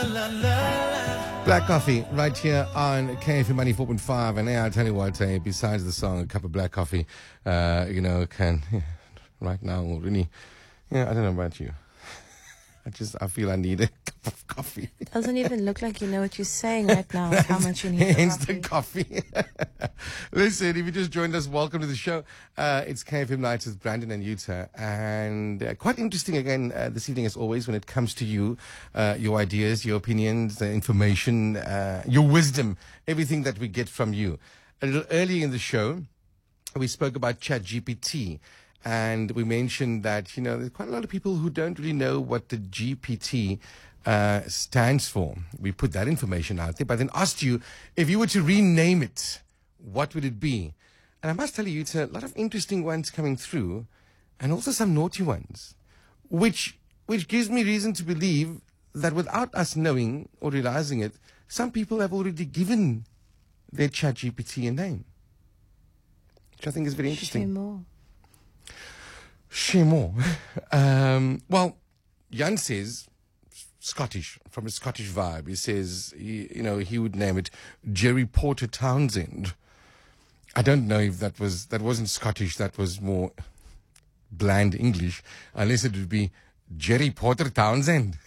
Black Coffee right here on KFM 94.5. And I tell you what, besides the song, a cup of black coffee, can right now really, I don't know about you. I feel I need a cup of coffee. Doesn't even look like you know what you're saying right now. How much you need Hence the the coffee. Listen, if you just joined us, welcome to the show. It's KFM Nights with Brandon and Yuta. And quite interesting again this evening as always when it comes to you, your ideas, your opinions, the information, your wisdom, everything that we get from you. A little earlier in the show, we spoke about ChatGPT. And we mentioned that, there's quite a lot of people who don't really know what the GPT stands for. We put that information out there, but then asked you, if you were to rename it, what would it be? And I must tell you, it's a lot of interesting ones coming through, and also some naughty ones, which gives me reason to believe that without us knowing or realizing it, some people have already given their ChatGPT a name, which I think is very interesting. Share more. Well, Jan says, Scottish, from a Scottish vibe. He says, he would name it Jerry Porter Townsend. I don't know if that wasn't Scottish, that was more bland English, unless it would be Jerry Porter Townsend.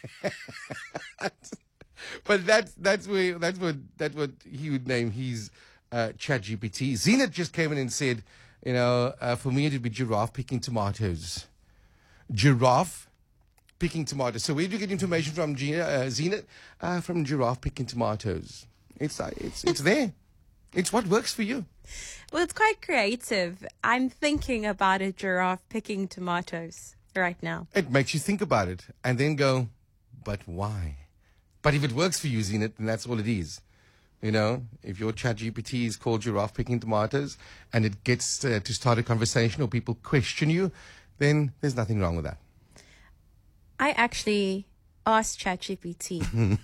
But that's what he would name his ChatGPT. Zenith just came in and said, for me, it would be giraffe picking tomatoes. Giraffe picking tomatoes. So where do you get information from, Zenith? From giraffe picking tomatoes. It's there. It's what works for you. Well, it's quite creative. I'm thinking about a giraffe picking tomatoes right now. It makes you think about it and then go, but why? But if it works for you, Zenith, then that's all it is. If your ChatGPT is called giraffe picking tomatoes and it gets to start a conversation or people question you, then there's nothing wrong with that. I actually asked ChatGPT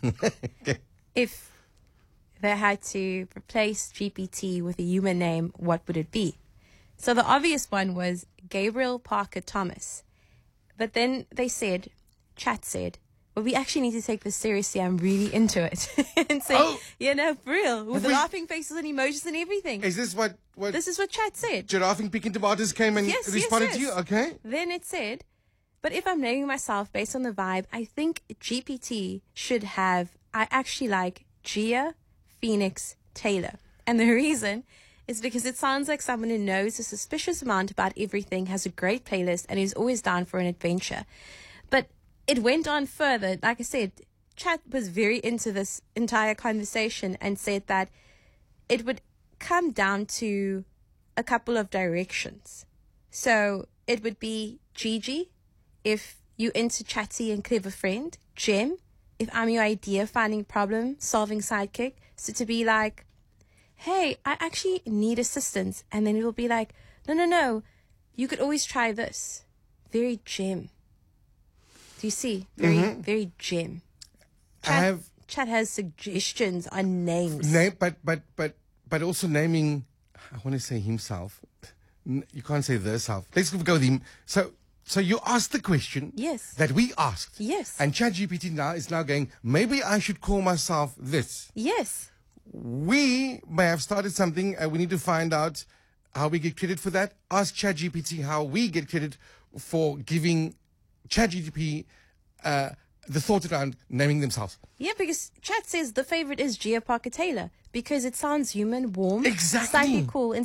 if they had to replace GPT with a human name, what would it be? So the obvious one was Gabriel Parker Thomas. But then Chat said, well, we actually need to take this seriously. I'm really into it. And say, for real, with the laughing faces and emojis and everything. Is this what? This is what Chat said. Giraffe picking tomatoes came and responded to you? Okay. Then it said, but if I'm naming myself based on the vibe, I think GPT should have, I actually like Gia Phoenix Taylor. And the reason is because it sounds like someone who knows a suspicious amount about everything, has a great playlist, and is always down for an adventure. But it went on further. Like I said, Chat was very into this entire conversation and said that it would come down to a couple of directions. So it would be Gigi, if you're into chatty and clever friend. Jem, if I'm your idea finding problem solving sidekick. So to be like, hey, I actually need assistance. And then it'll be like, no, you could always try this. Very Jem. Do you see? Very Jem. Chat has suggestions on names. But also naming, I want to say himself. You can't say the self. Let's go with him. So you asked the question. Yes. That we asked. Yes. And ChatGPT now is going, maybe I should call myself this. Yes. We may have started something and we need to find out how we get credit for that. Ask ChatGPT how we get credit for giving ChatGPT the thought around naming themselves. Yeah, because Chat says the favorite is Gia Parker Taylor because it sounds human, warm, exactly, slightly cool.